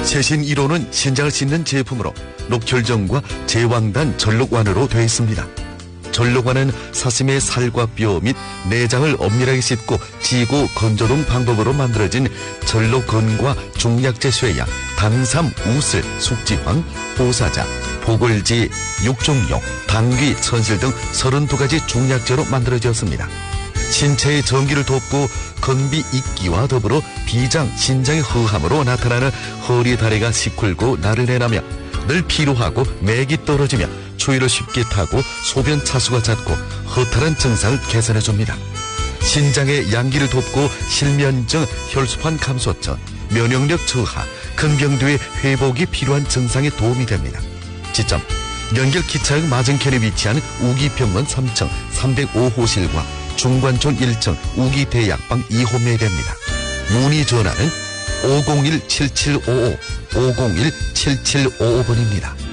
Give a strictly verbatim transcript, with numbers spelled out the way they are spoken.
최신 일 호는 신장을 씻는 제품으로 녹혈정과 제왕단 전록완으로 되어 있습니다. 전록완은 사슴의 살과 뼈 및 내장을 엄밀하게 씻고 지고 건조동 방법으로 만들어진 전록건과 중약제 쇠약, 당삼, 우슬, 숙지황, 보사자, 보골지, 육종용, 당귀, 천실 등 서른두 가지 중약제로 만들어졌습니다. 신체의 정기를 돕고 건비 있기와 더불어 비장, 신장의 허함으로 나타나는 허리 다리가 시쿨고 나른해나며 늘 피로하고 맥이 떨어지며 추위를 쉽게 타고 소변 차수가 잦고 허탈한 증상을 개선해줍니다. 신장의 양기를 돕고 실면증, 혈소판 감소증, 면역력 저하, 근병도의 회복이 필요한 증상에 도움이 됩니다. 지점 연결 기차역 맞은편에 위치한 우기병원 삼 층 삼백오 호실과 중관촌 일 층 우기대약방 이 호매에 됩니다. 문의 전화는 오공일 칠칠오오 오공일 칠칠오오 번입니다.